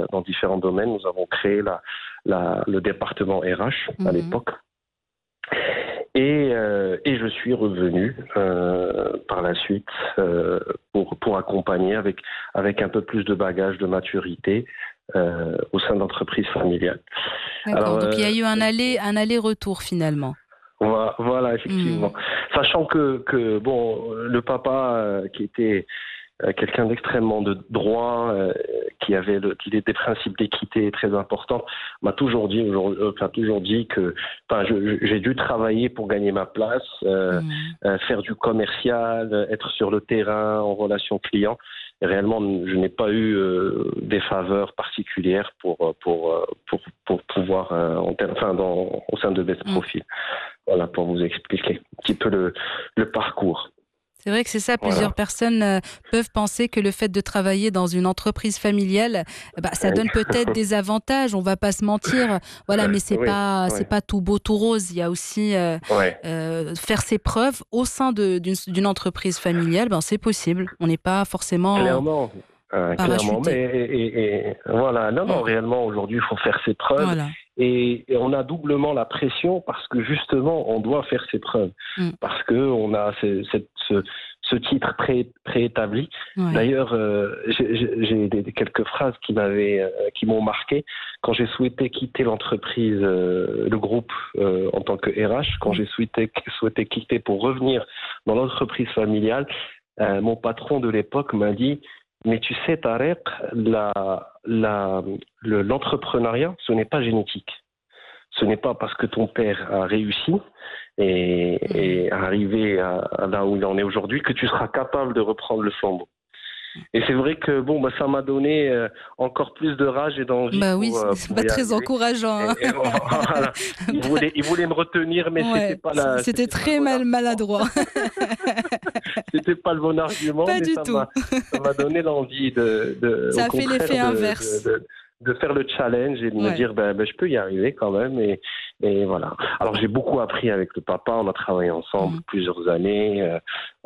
dans différents domaines. Nous avons créé le département RH à l'époque. Et je suis revenu par la suite pour accompagner avec un peu plus de bagage, de maturité au sein d'entreprises familiales. D'accord, Alors, donc il y a eu un aller-retour finalement. voilà, effectivement. Sachant que bon, le papa qui était quelqu'un d'extrêmement droit, qui avait des principes d'équité très importants, m'a toujours dit que, j'ai dû travailler pour gagner ma place, faire du commercial, être sur le terrain en relation client. Et réellement, je n'ai pas eu des faveurs particulières pour pouvoir au sein de Best Profil. Voilà, pour vous expliquer un petit peu le parcours. C'est vrai que c'est ça, Voilà. plusieurs personnes peuvent penser que le fait de travailler dans une entreprise familiale, ça donne peut-être des avantages, on va pas se mentir, voilà, mais c'est pas tout beau tout rose. Il y a aussi faire ses preuves au sein d'une entreprise familiale, c'est possible. On n'est pas forcément clairement, parachuté. mais voilà, non, réellement aujourd'hui il faut faire ses preuves. Voilà. Et on a doublement la pression parce que justement on doit faire ses preuves, parce que on a ce titre préétabli. D'ailleurs, j'ai quelques phrases qui m'ont marqué quand j'ai souhaité quitter l'entreprise, le groupe en tant que RH. Quand j'ai souhaité quitter pour revenir dans l'entreprise familiale, mon patron de l'époque m'a dit: mais tu sais, Tarek, l'entrepreneuriat, ce n'est pas génétique. Ce n'est pas parce que ton père a réussi et arrivé à là où il en est aujourd'hui que tu seras capable de reprendre le flambeau. Et c'est vrai que ça m'a donné encore plus de rage et d'envie. Bah oui, c'est pas très encourageant. Hein. Voilà. Il voulait me retenir, mais c'était pas c'était très maladroit. C'était pas le bon argument, pas mais du tout. Ça m'a donné l'envie ça a fait l'effet inverse. De faire le challenge et de me dire je peux y arriver quand même et voilà. Alors j'ai beaucoup appris avec le papa, on a travaillé ensemble plusieurs années.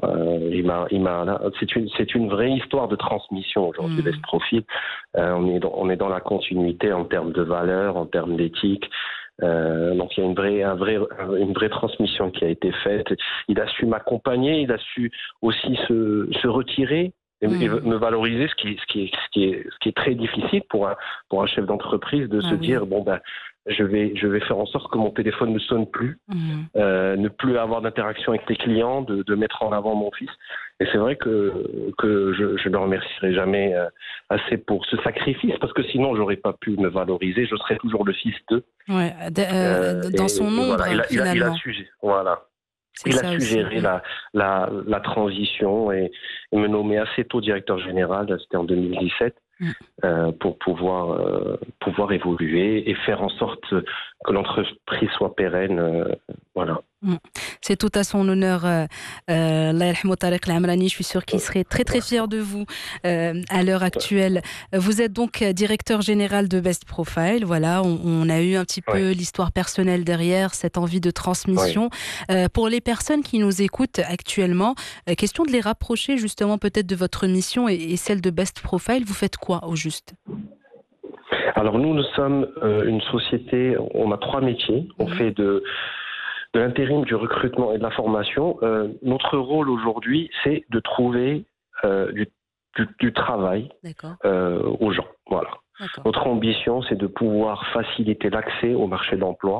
C'est une vraie histoire de transmission aujourd'hui, Best Profil. On est dans la continuité en termes de valeurs, en termes d'éthique. Donc il y a une vraie transmission qui a été faite. Il a su m'accompagner, il a su aussi se retirer et me valoriser, ce qui est très difficile pour un chef d'entreprise de se dire je vais faire en sorte que mon téléphone ne sonne plus, ne plus avoir d'interaction avec les clients, de mettre en avant mon fils. Et c'est vrai que je ne le remercierai jamais assez pour ce sacrifice, parce que sinon j'aurais pas pu me valoriser, je serais toujours le fils d'eux. Dans son ombre, finalement. Il a su, voilà. Il a su gérer la transition et me nommer assez tôt directeur général, c'était en 2017, pour pouvoir évoluer et faire en sorte que l'entreprise soit pérenne. Voilà. C'est tout à son honneur. Allah yarhamou Tarek El-Amrani, je suis sûre qu'il serait très très fier de vous à l'heure actuelle. Vous êtes donc directeur général de Best Profile. Voilà, on a eu un petit peu l'histoire personnelle derrière, cette envie de transmission. Pour les personnes qui nous écoutent actuellement, question de les rapprocher justement peut-être de votre mission et celle de Best Profile. Vous faites quoi au juste ? Alors nous sommes une société, on a 3 métiers. On fait de l'intérim, du recrutement et de la formation. Notre rôle aujourd'hui, c'est de trouver du travail aux gens. Voilà. Notre ambition, c'est de pouvoir faciliter l'accès au marché d'emploi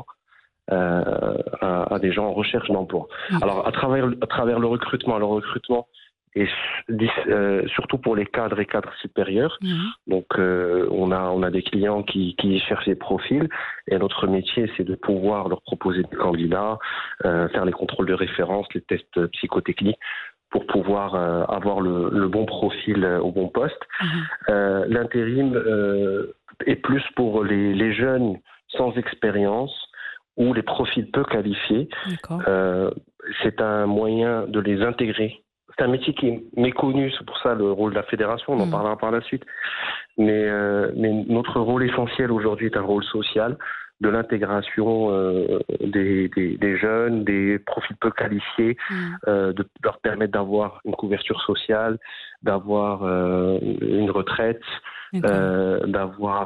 à des gens en recherche d'emploi. Alors, à travers le recrutement et surtout pour les cadres et cadres supérieurs. Donc, on a des clients qui cherchent des profils et notre métier, c'est de pouvoir leur proposer des candidats, faire les contrôles de référence, les tests psychotechniques pour pouvoir avoir le bon profil au bon poste. L'intérim est plus pour les jeunes sans expérience ou les profils peu qualifiés. C'est un moyen de les intégrer. C'est un métier qui est méconnu, c'est pour ça le rôle de la fédération, on en parlera par la suite. Mais notre rôle essentiel aujourd'hui est un rôle social, de l'intégration des jeunes, des profils peu qualifiés, de leur permettre d'avoir une couverture sociale, d'avoir une retraite, d'avoir